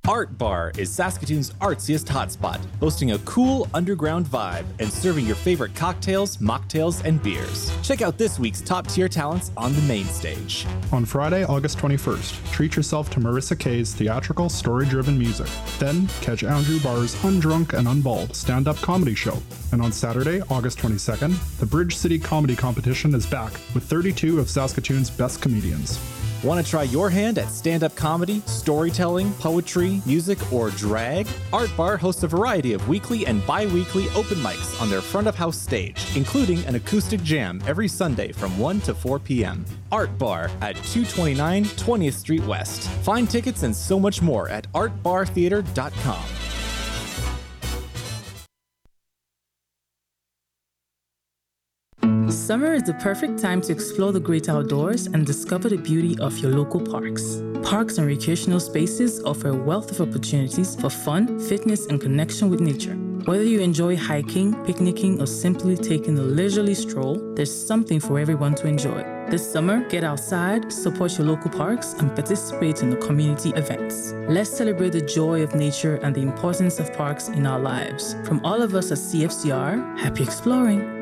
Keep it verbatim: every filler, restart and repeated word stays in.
Art Bar is Saskatoon's artsiest hotspot, boasting a cool underground vibe and serving your favorite cocktails, mocktails, and beers. Check out this week's top-tier talents on the main stage. On Friday, August twenty-first, treat yourself to Marissa Kay's theatrical, story-driven music. Then, catch Andrew Barr's Undrunk and Unbald stand-up comedy show. And on Saturday, August twenty-second, the Bridge City Comedy Competition is back with thirty-two of Saskatoon's best comedians. Want to try your hand at stand-up comedy, storytelling, poetry, music, or drag? Art Bar hosts a variety of weekly and bi-weekly open mics on their front-of-house stage, including an acoustic jam every Sunday from one to four p.m. Art Bar at two twenty-nine twentieth Street West. Find tickets and so much more at art bar theater dot com. Summer is the perfect time to explore the great outdoors and discover the beauty of your local parks. Parks and recreational spaces offer a wealth of opportunities for fun, fitness, and connection with nature. Whether you enjoy hiking, picnicking, or simply taking a leisurely stroll, there's something for everyone to enjoy. This summer, get outside, support your local parks, and participate in the community events. Let's celebrate the joy of nature and the importance of parks in our lives. From all of us at C F C R, happy exploring!